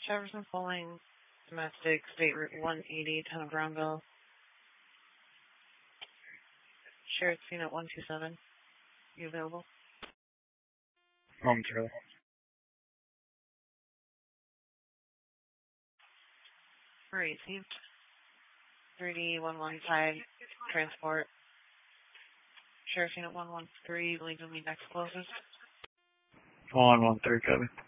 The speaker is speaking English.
Jefferson Falling, domestic, State Route 180, Town of Brownville. Sheriff's Unit 127. You available? Momentarily. Received. 3D115 transport. Sheriff's Unit 113, legally next closest. 113, copy.